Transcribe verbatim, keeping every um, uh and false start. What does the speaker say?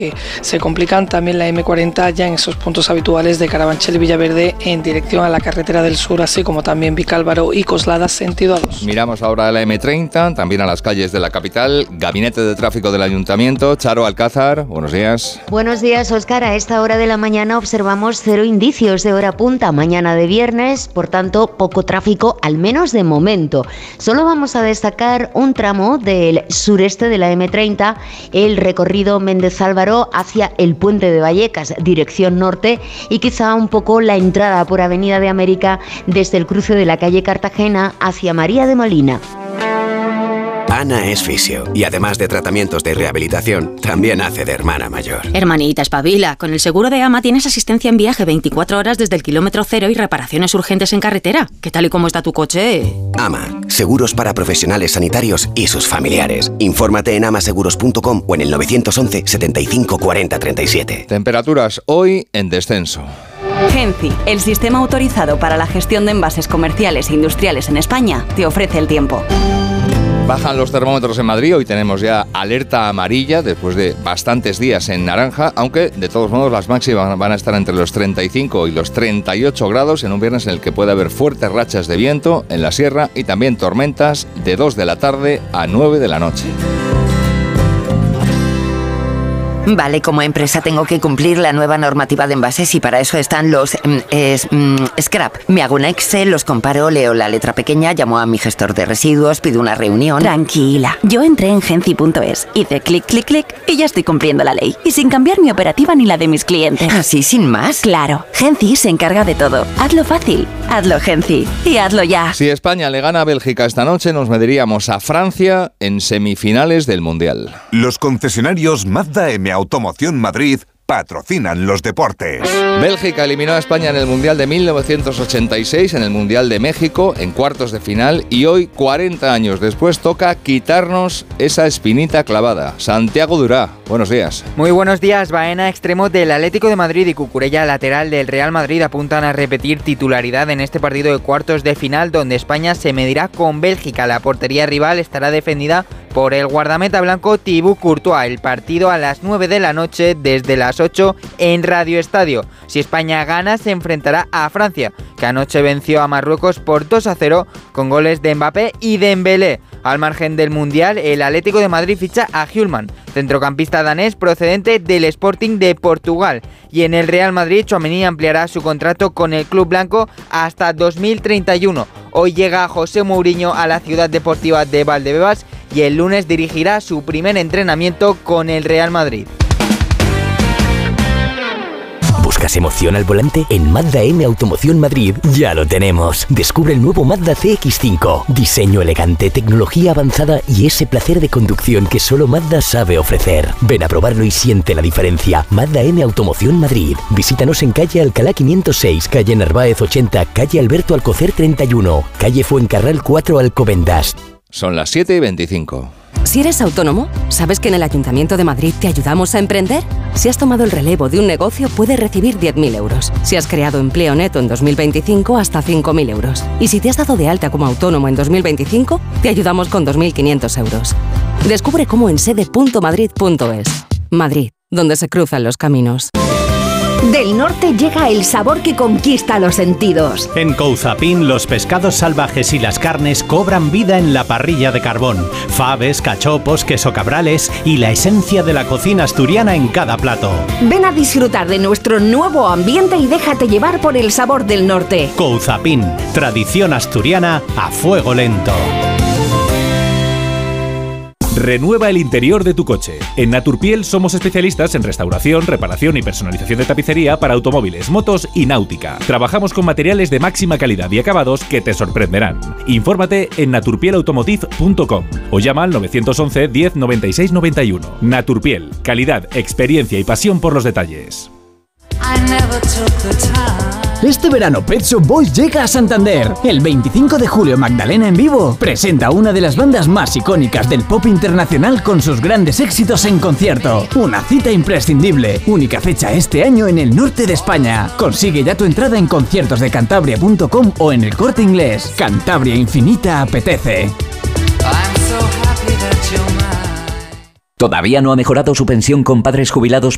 Se complican también la eme cuarenta ya en esos puntos habituales de Carabanchel y Villaverde en dirección a la carretera del sur, así como también Vicálvaro y Coslada sentido A dos. Miramos ahora a la eme treinta, también a las calles de la capital. Gabinete de Tráfico del Ayuntamiento, Charo Alcázar, buenos días. Buenos días, Óscar. A esta hora de la mañana observamos cero indicios de hora punta, mañana de viernes, por tanto poco tráfico, al menos de momento. Solo vamos a destacar un tramo del sureste de la eme treinta, el recorrido Méndez Álvaro hacia el puente de Vallecas, dirección norte, y quizá un poco la entrada por Avenida de América desde el cruce de la calle Cartagena hacia María de Molina. Ana es fisio y además de tratamientos de rehabilitación, también hace de hermana mayor. Hermanita, espabila. Con el seguro de AMA tienes asistencia en viaje veinticuatro horas desde el kilómetro cero y reparaciones urgentes en carretera. ¿Qué tal y cómo está tu coche? AMA, seguros para profesionales sanitarios y sus familiares. Infórmate en amaseguros punto com o en el nueve once setenta y cinco cuarenta treinta y siete. Temperaturas hoy en descenso. Genci, el sistema autorizado para la gestión de envases comerciales e industriales en España, te ofrece el tiempo. Bajan los termómetros en Madrid, hoy tenemos ya alerta amarilla después de bastantes días en naranja, aunque de todos modos las máximas van a estar entre los treinta y cinco y los treinta y ocho grados en un viernes en el que puede haber fuertes rachas de viento en la sierra y también tormentas de dos de la tarde a nueve de la noche. Vale, como empresa tengo que cumplir la nueva normativa de envases y para eso están los mm, es, mm, scrap. Me hago un Excel, los comparo, leo la letra pequeña, llamo a mi gestor de residuos, pido una reunión. Tranquila, yo entré en genci punto es, hice clic, clic, clic y ya estoy cumpliendo la ley. Y sin cambiar mi operativa ni la de mis clientes. ¿Así sin más? Claro, Genci se encarga de todo. Hazlo fácil, hazlo Genci y hazlo ya. Si España le gana a Bélgica esta noche, nos mediríamos a Francia en semifinales del Mundial. Los concesionarios Mazda M Automoción Madrid patrocinan los deportes. Bélgica eliminó a España en el Mundial de mil novecientos ochenta y seis, en el Mundial de México, en cuartos de final, y hoy, cuarenta años después, toca quitarnos esa espinita clavada. Santiago Durá, buenos días. Muy buenos días. Baena, extremo del Atlético de Madrid, y Cucurella, lateral del Real Madrid, apuntan a repetir titularidad en este partido de cuartos de final, donde España se medirá con Bélgica. La portería rival estará defendida por el guardameta blanco Thibaut Courtois. El partido a las nueve de la noche desde las ocho en Radio Estadio. Si España gana, se enfrentará a Francia, que anoche venció a Marruecos por dos a cero con goles de Mbappé y Dembélé. Al margen del Mundial, el Atlético de Madrid ficha a Hjulmand, centrocampista danés procedente del Sporting de Portugal. Y en el Real Madrid, Tchouaméni ampliará su contrato con el club blanco hasta dos mil treinta y uno. Hoy llega José Mourinho a la ciudad deportiva de Valdebebas y el lunes dirigirá su primer entrenamiento con el Real Madrid. ¿Buscas emoción al volante? En Mazda M Automoción Madrid ya lo tenemos. Descubre el nuevo Mazda C X cinco. Diseño elegante, tecnología avanzada y ese placer de conducción que solo Mazda sabe ofrecer. Ven a probarlo y siente la diferencia. Mazda M Automoción Madrid. Visítanos en calle Alcalá quinientos seis, calle Narváez ochenta, calle Alberto Alcocer treinta y uno, calle Fuencarral cuatro, Alcobendas. Son las siete y veinticinco. Si eres autónomo, ¿sabes que en el Ayuntamiento de Madrid te ayudamos a emprender? Si has tomado el relevo de un negocio, puedes recibir diez mil euros. Si has creado empleo neto en dos mil veinticinco, hasta cinco mil euros. Y si te has dado de alta como autónomo en dos mil veinticinco, te ayudamos con dos mil quinientos euros. Descubre cómo en sede punto madrid punto es. Madrid, donde se cruzan los caminos. Del norte llega el sabor que conquista los sentidos. En Couzapin, los pescados salvajes y las carnes cobran vida en la parrilla de carbón. Faves, cachopos, queso cabrales y la esencia de la cocina asturiana en cada plato. Ven a disfrutar de nuestro nuevo ambiente y déjate llevar por el sabor del norte. Couzapin, tradición asturiana a fuego lento. Renueva el interior de tu coche. En Naturpiel somos especialistas en restauración, reparación y personalización de tapicería para automóviles, motos y náutica. Trabajamos con materiales de máxima calidad y acabados que te sorprenderán. Infórmate en naturpiel automotive punto com o llama al nueve once, diez, noventa y seis, noventa y uno. Naturpiel, calidad, experiencia y pasión por los detalles. Este verano Pet Shop Boys llega a Santander. El veinticinco de julio Magdalena en vivo presenta una de las bandas más icónicas del pop internacional con sus grandes éxitos en concierto. Una cita imprescindible, única fecha este año en el norte de España. Consigue ya tu entrada en conciertos de cantabria punto com o en El Corte Inglés. Cantabria Infinita apetece. ¿Todavía no ha mejorado su pensión con Padres Jubilados